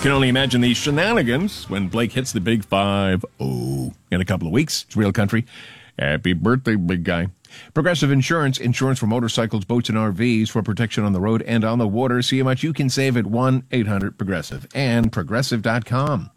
Can only imagine these shenanigans when Blake hits the big 5-0 in a couple of weeks. It's Real Country. Happy birthday, big guy. Progressive Insurance. Insurance for motorcycles, boats, and RVs for protection on the road and on the water. See how much you can save at 1-800-PROGRESSIVE and Progressive.com.